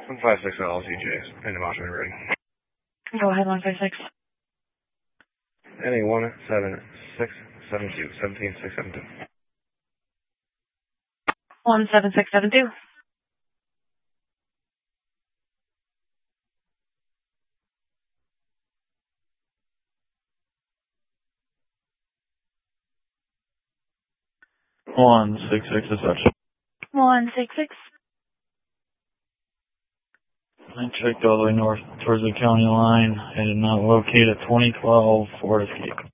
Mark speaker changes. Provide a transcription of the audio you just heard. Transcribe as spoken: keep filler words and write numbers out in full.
Speaker 1: one five six L C J, and Demonstrator ready.
Speaker 2: Go ahead, one five six.
Speaker 1: N A one seven six seven two, seventeen six seven two.
Speaker 2: one seven six seven two.
Speaker 3: One six six is such.
Speaker 2: one six six.
Speaker 3: I checked all the way north towards the county line. I did not locate a twenty twelve Ford Escape.